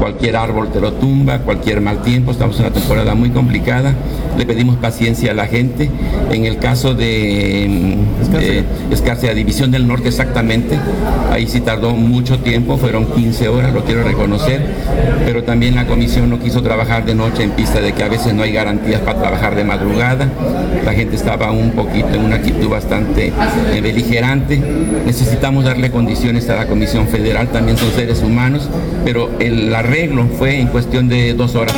cualquier árbol te lo tumba, cualquier mal tiempo, estamos en una temporada muy complicada, le pedimos paciencia a la gente. En el caso de Escárcega, División del Norte exactamente, ahí sí tardó mucho tiempo, fueron 15 horas, lo quiero reconocer, pero también la comisión no quiso trabajar de noche en vista de que a veces no hay garantías para trabajar de madrugada. La gente estaba un poquito en una actitud bastante beligerante. Necesitamos darle condiciones a la Comisión Federal, también son seres humanos, pero el arreglo fue en cuestión de 2 horas.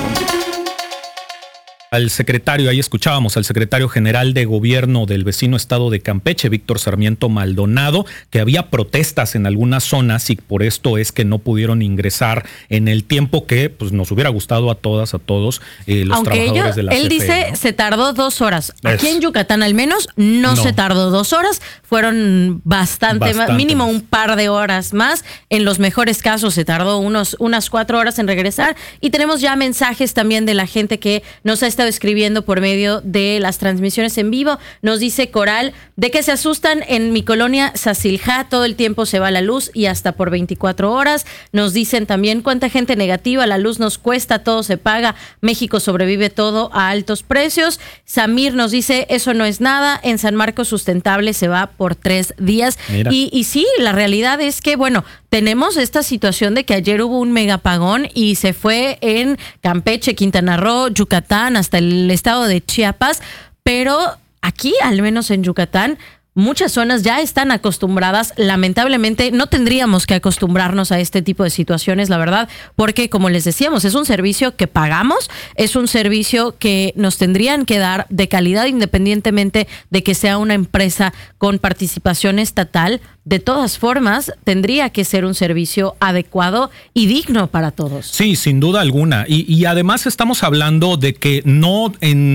Al secretario, ahí escuchábamos al secretario general de gobierno del vecino estado de Campeche, Víctor Sarmiento Maldonado, que había protestas en algunas zonas y por esto es que no pudieron ingresar en el tiempo que pues nos hubiera gustado a todas, a todos los aunque trabajadores de la CFE. Él dice, ¿no? Se tardó 2 horas. Aquí en Yucatán al menos no se tardó 2 horas, fueron bastante más, mínimo un par de horas más. En los mejores casos se tardó unas 4 horas en regresar. Y tenemos ya mensajes también de la gente que nos ha estado escribiendo por medio de las transmisiones en vivo. Nos dice Coral, de que se asustan en mi colonia Sasilja, todo el tiempo se va la luz y hasta por 24 horas. Nos dicen también cuánta gente negativa, la luz nos cuesta, todo se paga, México sobrevive todo a altos precios. Samir nos dice, eso no es nada, en San Marcos Sustentable se va por 3 días. Y sí, la realidad es que, bueno, tenemos esta situación de que ayer hubo un megapagón y se fue en Campeche, Quintana Roo, Yucatán, hasta el estado de Chiapas, pero aquí, al menos en Yucatán, muchas zonas ya están acostumbradas. Lamentablemente no tendríamos que acostumbrarnos a este tipo de situaciones, la verdad, porque como les decíamos, es un servicio que pagamos, es un servicio que nos tendrían que dar de calidad independientemente de que sea una empresa con participación estatal. De todas formas, tendría que ser un servicio adecuado y digno para todos. Sí, sin duda alguna. Y además estamos hablando de que no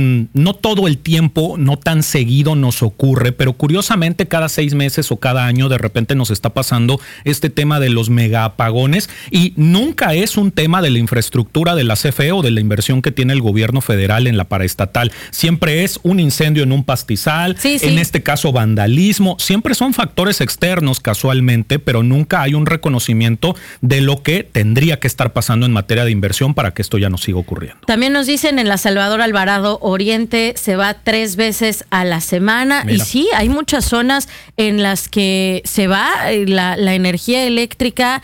todo el tiempo, no tan seguido nos ocurre, pero curiosamente cada 6 meses o cada año de repente nos está pasando este tema de los mega apagones y nunca es un tema de la infraestructura de la CFE o de la inversión que tiene el gobierno federal en la paraestatal. Siempre es un incendio en un pastizal, en este caso vandalismo, siempre son factores externos casualmente, pero nunca hay un reconocimiento de lo que tendría que estar pasando en materia de inversión para que esto ya no siga ocurriendo. También nos dicen en la Salvador Alvarado Oriente se va 3 veces a la semana. Mira. Y sí, hay muchas zonas en las que se va la energía eléctrica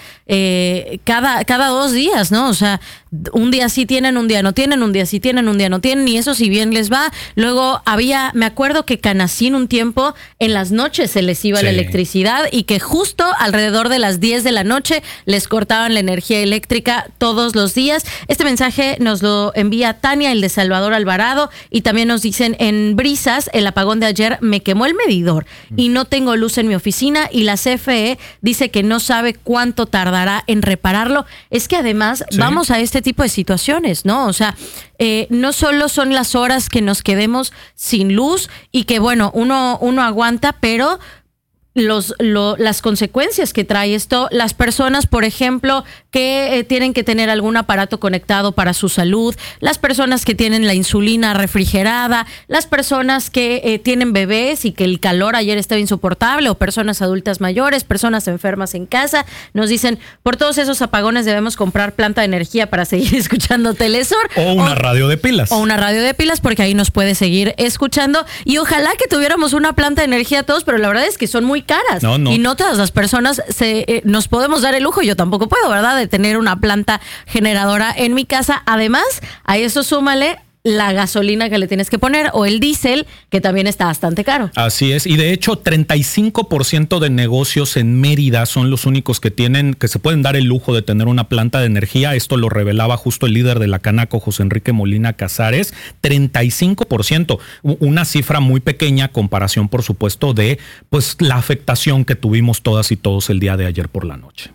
cada 2 días, ¿no? O sea, un día sí tienen, un día no tienen, un día sí tienen, un día no tienen, y eso si bien les va. Luego me acuerdo que Canacín un tiempo en las noches se les iba la electricidad y que justo alrededor de las 10 de la noche les cortaban la energía eléctrica todos los días. Este mensaje nos lo envía Tania, el de Salvador Alvarado, y también nos dicen en Brisas, el apagón de ayer me quemó el medidor y no tengo luz en mi oficina y la CFE dice que no sabe cuánto tardará en repararlo. Es que además vamos a este tipo de situaciones, ¿no? O sea, no solo son las horas que nos quedemos sin luz y que, bueno, uno aguanta, pero las consecuencias que trae esto, las personas, por ejemplo, que tienen que tener algún aparato conectado para su salud, las personas que tienen la insulina refrigerada, las personas que tienen bebés y que el calor ayer estaba insoportable, o personas adultas mayores, personas enfermas en casa, nos dicen, por todos esos apagones debemos comprar planta de energía para seguir escuchando Telesur. O una radio de pilas. O una radio de pilas, porque ahí nos puede seguir escuchando. Y ojalá que tuviéramos una planta de energía todos, pero la verdad es que son muy caras. No. Y no todas las personas nos podemos dar el lujo, yo tampoco puedo, ¿verdad?, de tener una planta generadora en mi casa. Además, a eso súmale la gasolina que le tienes que poner o el diésel, que también está bastante caro. Así es, y de hecho 35% de negocios en Mérida son los únicos que se pueden dar el lujo de tener una planta de energía. Esto lo revelaba justo el líder de la Canaco, José Enrique Molina Casares. 35%, una cifra muy pequeña a comparación, por supuesto, de pues la afectación que tuvimos todas y todos el día de ayer por la noche.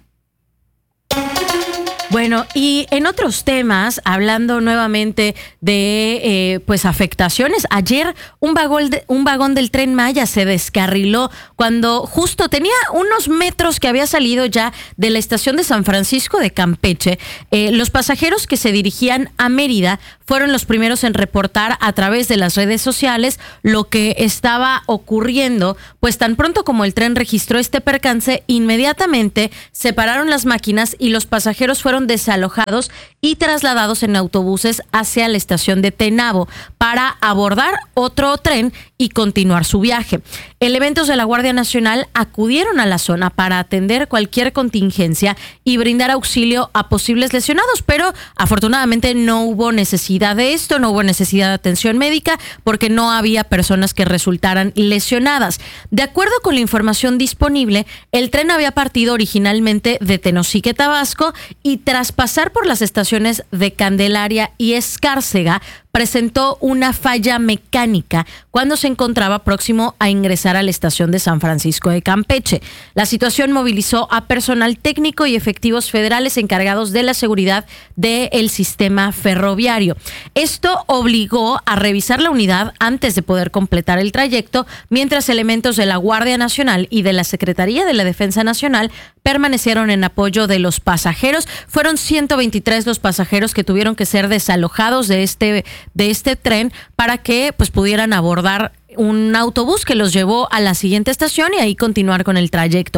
Bueno, y en otros temas, hablando nuevamente de pues afectaciones, ayer un vagón del Tren Maya se descarriló cuando justo tenía unos metros que había salido ya de la estación de San Francisco de Campeche. Los pasajeros que se dirigían a Mérida fueron los primeros en reportar a través de las redes sociales lo que estaba ocurriendo, pues tan pronto como el tren registró este percance, inmediatamente se pararon las máquinas y los pasajeros fueron fueron desalojados y trasladados en autobuses hacia la estación de Tenabo para abordar otro tren y continuar su viaje. Elementos de la Guardia Nacional acudieron a la zona para atender cualquier contingencia y brindar auxilio a posibles lesionados, pero afortunadamente no hubo necesidad de esto, no hubo necesidad de atención médica porque no había personas que resultaran lesionadas. De acuerdo con la información disponible, el tren había partido originalmente de Tenosique, Tabasco, y tras pasar por las estaciones de Candelaria y Escárcega, presentó una falla mecánica cuando se encontraba próximo a ingresar a la estación de San Francisco de Campeche. La situación movilizó a personal técnico y efectivos federales encargados de la seguridad del sistema ferroviario. Esto obligó a revisar la unidad antes de poder completar el trayecto, mientras elementos de la Guardia Nacional y de la Secretaría de la Defensa Nacional permanecieron en apoyo de los pasajeros. Fueron 123 los pasajeros que tuvieron que ser desalojados de este tren para que pues pudieran abordar un autobús que los llevó a la siguiente estación y ahí continuar con el trayecto.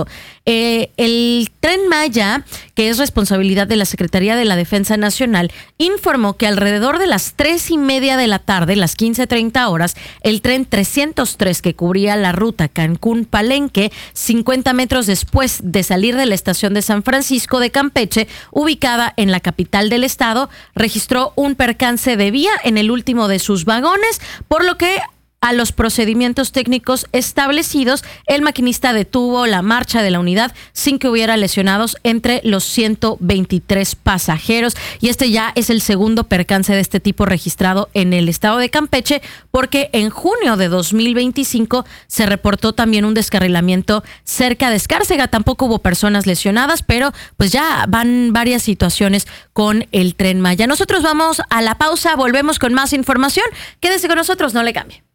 El Tren Maya, que es responsabilidad de la Secretaría de la Defensa Nacional, informó que alrededor de las 3:30 de la tarde, las 15:30 horas, el tren 303 que cubría la ruta Cancún-Palenque, 50 metros después de salir de la estación de San Francisco de Campeche, ubicada en la capital del estado, registró un percance de vía en el último de sus vagones, por lo que a los procedimientos técnicos establecidos, el maquinista detuvo la marcha de la unidad sin que hubiera lesionados entre los 123 pasajeros. Y este ya es el segundo percance de este tipo registrado en el estado de Campeche, porque en junio de 2025 se reportó también un descarrilamiento cerca de Escárcega. Tampoco hubo personas lesionadas, pero pues ya van varias situaciones con el Tren Maya. Nosotros vamos a la pausa, volvemos con más información. Quédese con nosotros, no le cambie.